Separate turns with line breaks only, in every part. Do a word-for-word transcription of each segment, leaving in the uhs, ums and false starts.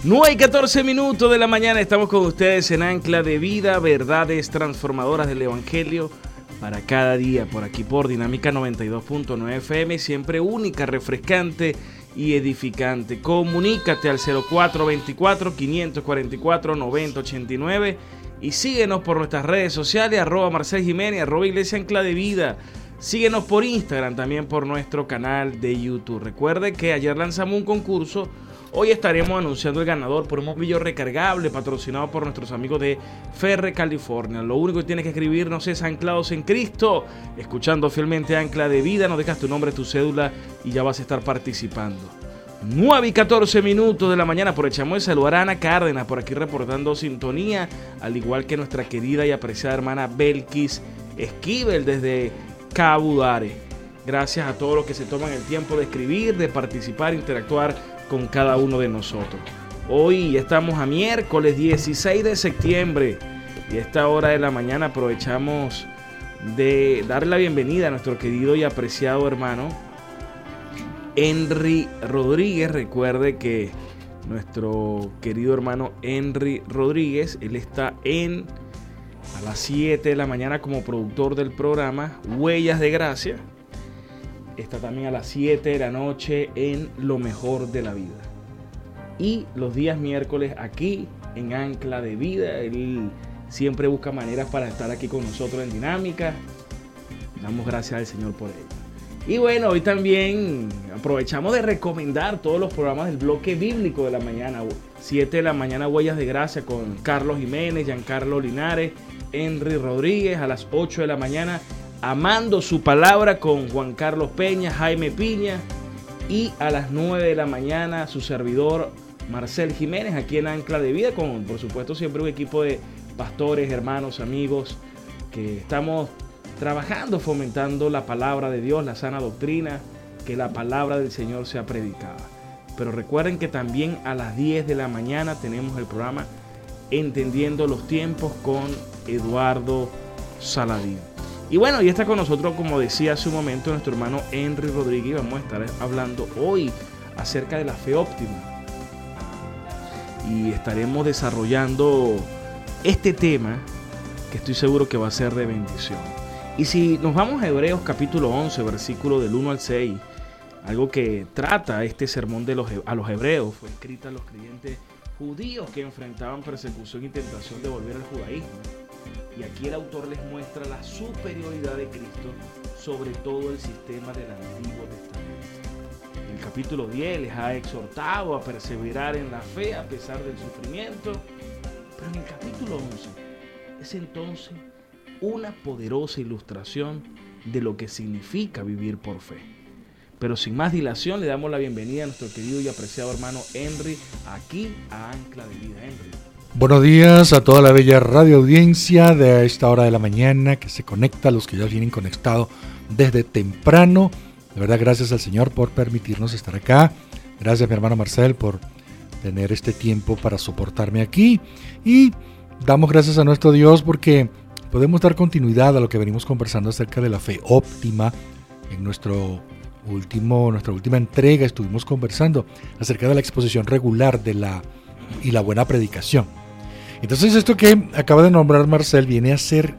nueve y catorce minutos de la mañana, estamos con ustedes en Ancla de Vida, verdades transformadoras del Evangelio para cada día, por aquí por Dinámica noventa y dos punto nueve F M, siempre única, refrescante y edificante. Comunícate al cero cuatro veinticuatro, quinientos cuarenta y cuatro, noventa ochenta y nueve y síguenos por nuestras redes sociales, arroba Marcel Jiménez, arroba Iglesia Ancla de Vida. Síguenos por Instagram, también por nuestro canal de YouTube. Recuerde que ayer lanzamos un concurso. Hoy estaremos anunciando el ganador por un móvil recargable patrocinado por nuestros amigos de Ferre, California. Lo único que tienes que escribirnos es Anclados en Cristo, escuchando fielmente Ancla de Vida. Nos dejas tu nombre, tu cédula y ya vas a estar participando. nueve y catorce minutos de la mañana. Aprovechamos de saludar a Ana Cárdenas por aquí reportando sintonía, al igual que nuestra querida y apreciada hermana Belkis Esquivel desde Cabudare. Gracias a todos los que se toman el tiempo de escribir, de participar, interactuar con cada uno de nosotros. Hoy estamos a miércoles dieciséis de septiembre y a esta hora de la mañana aprovechamos de darle la bienvenida a nuestro querido y apreciado hermano Henry Rodríguez. Recuerde que nuestro querido hermano Henry Rodríguez, él está en a las siete de la mañana como productor del programa Huellas de Gracia. Está también a las siete de la noche en Lo Mejor de la Vida. Y los días miércoles aquí en Ancla de Vida. Él siempre busca maneras para estar aquí con nosotros en Dinámica. Damos gracias al Señor por ello. Y bueno, hoy también aprovechamos de recomendar todos los programas del bloque bíblico de la mañana. siete de la mañana Huellas de Gracia con Carlos Jiménez, Giancarlo Linares, Henry Rodríguez. A las ocho de la mañana Amando su Palabra con Juan Carlos Peña, Jaime Piña. Y a las nueve de la mañana su servidor Marcel Jiménez aquí en Ancla de Vida con, por supuesto, siempre un equipo de pastores, hermanos, amigos que estamos trabajando, fomentando la palabra de Dios, la sana doctrina, que la palabra del Señor sea predicada. Pero recuerden que también a las diez de la mañana tenemos el programa Entendiendo los Tiempos con Eduardo Saladín. Y bueno, y está con nosotros, como decía hace un momento, nuestro hermano Henry Rodríguez. Vamos a estar hablando hoy acerca de la fe óptima. Y estaremos desarrollando este tema que estoy seguro que va a ser de bendición. Y si nos vamos a Hebreos capítulo once, versículo del uno al seis, algo que trata este sermón de los, a los hebreos, fue escrita a los creyentes judíos que enfrentaban persecución y tentación de volver al judaísmo. Y aquí el autor les muestra la superioridad de Cristo sobre todo el sistema del Antiguo Testamento. En el capítulo diez les ha exhortado a perseverar en la fe a pesar del sufrimiento. Pero en el capítulo once es entonces una poderosa ilustración de lo que significa vivir por fe. Pero sin más dilación le damos la bienvenida a nuestro querido y apreciado hermano Henry aquí a Ancla de Vida. Henry.
Buenos días a toda la bella radio audiencia de esta hora de la mañana que se conecta, a los que ya vienen conectados desde temprano. De verdad, gracias al Señor por permitirnos estar acá. Gracias, mi hermano Marcel, por tener este tiempo para soportarme aquí. Y damos gracias a nuestro Dios porque podemos dar continuidad a lo que venimos conversando acerca de la fe óptima. En nuestro último, nuestra última entrega estuvimos conversando acerca de la exposición regular de la, y la buena predicación. Entonces esto que acaba de nombrar Marcel viene a ser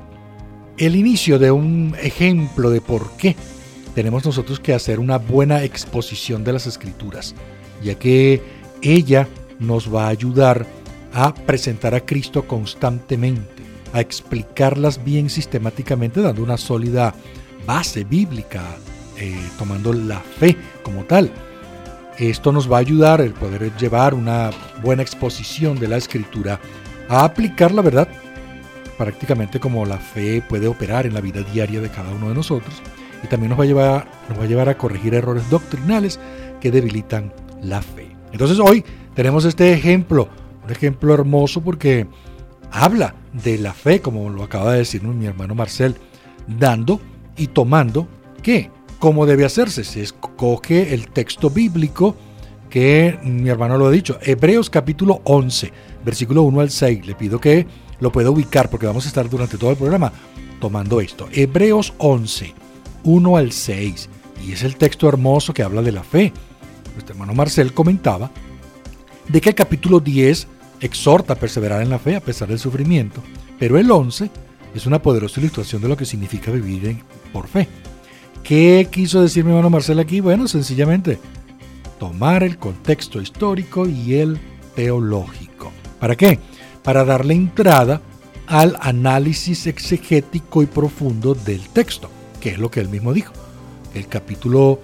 el inicio de un ejemplo de por qué tenemos nosotros que hacer una buena exposición de las Escrituras, ya que ella nos va a ayudar a presentar a Cristo constantemente, a explicarlas bien sistemáticamente, dando una sólida base bíblica, eh, tomando la fe como tal. Esto nos va a ayudar el poder llevar una buena exposición de la Escritura a aplicar la verdad prácticamente como la fe puede operar en la vida diaria de cada uno de nosotros, y también nos va a llevar, nos va a llevar a corregir errores doctrinales que debilitan la fe. Entonces hoy tenemos este ejemplo, un ejemplo hermoso porque habla de la fe, como lo acaba de decir mi hermano Marcel, dando y tomando, ¿qué? ¿Cómo debe hacerse? Se escoge el texto bíblico que mi hermano lo ha dicho, Hebreos capítulo once, versículo uno al seis. Le pido que lo pueda ubicar porque vamos a estar durante todo el programa tomando esto. Hebreos once, uno al seis. Y es el texto hermoso que habla de la fe. Nuestro hermano Marcel comentaba de que el capítulo diez exhorta a perseverar en la fe a pesar del sufrimiento, pero el once es una poderosa ilustración de lo que significa vivir en, por fe. ¿Qué quiso decir mi hermano Marcel aquí? Bueno, sencillamente tomar el contexto histórico y el teológico. ¿Para qué? Para darle entrada al análisis exegético y profundo del texto, que es lo que él mismo dijo. El capítulo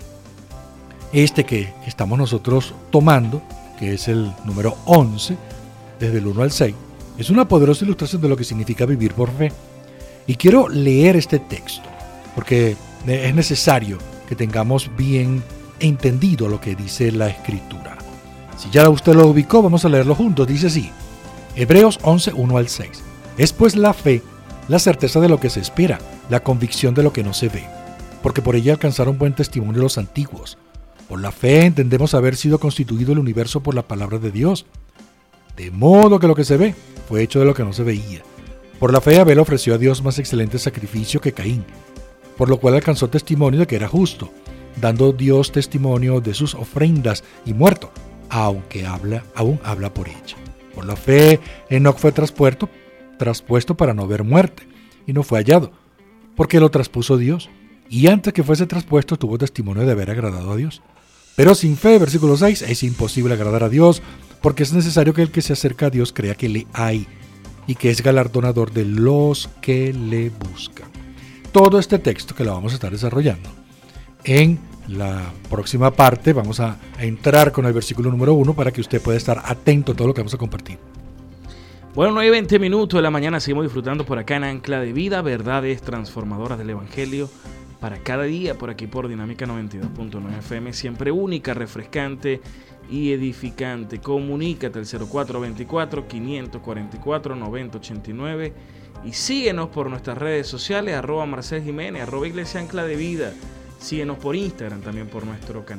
este que estamos nosotros tomando, que es el número once, desde el uno al seis, es una poderosa ilustración de lo que significa vivir por fe. Y quiero leer este texto, porque es necesario que tengamos bien entendido lo que dice la Escritura. Si ya usted lo ubicó, vamos a leerlo juntos. Dice así, Hebreos once, uno al seis. Es pues la fe, la certeza de lo que se espera, la convicción de lo que no se ve, porque por ella alcanzaron buen testimonio los antiguos. Por la fe entendemos haber sido constituido el universo por la palabra de Dios, de modo que lo que se ve fue hecho de lo que no se veía. Por la fe Abel ofreció a Dios más excelente sacrificio que Caín, por lo cual alcanzó testimonio de que era justo, dando Dios testimonio de sus ofrendas y muerto, aunque habla, aún habla por ella. Por la fe Enoc fue traspuesto, traspuesto para no ver muerte, y no fue hallado, porque lo traspuso Dios, y antes que fuese traspuesto tuvo testimonio de haber agradado a Dios. Pero sin fe, versículo seis, es imposible agradar a Dios, porque es necesario que el que se acerca a Dios crea que le hay, y que es galardonador de los que le buscan. Todo este texto que lo vamos a estar desarrollando. En la próxima parte vamos a entrar con el versículo número uno para que usted pueda estar atento a todo lo que vamos a compartir.
Bueno, nueve y veinte minutos de la mañana, seguimos disfrutando por acá en Ancla de Vida, verdades transformadoras del Evangelio para cada día, por aquí por Dinámica noventa y dos punto nueve F M, siempre única, refrescante y edificante. Comunícate al cero cuatro veinticuatro, quinientos cuarenta y cuatro, noventa ochenta y nueve y síguenos por nuestras redes sociales, arroba Marcel Jiménez, arroba Iglesia Ancla de Vida. Síguenos por Instagram, también por nuestro canal.